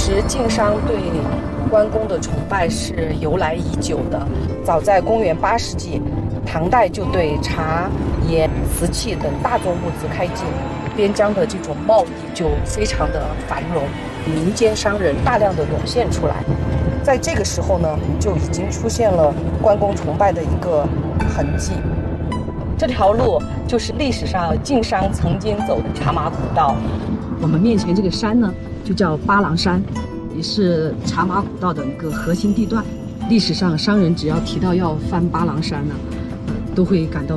实晋商对关公的崇拜是由来已久的，早在公元8世纪，唐代就对茶、盐、瓷器等大宗物资开进，边疆的这种贸易就非常的繁荣，民间商人大量的涌现出来。在这个时候呢，就已经出现了关公崇拜的一个痕迹。这条路就是历史上晋商曾经走的茶马古道。我们面前这个山呢，就叫巴郎山，也是茶马古道的一个核心地段。历史上商人只要提到要翻巴郎山呢，都会感到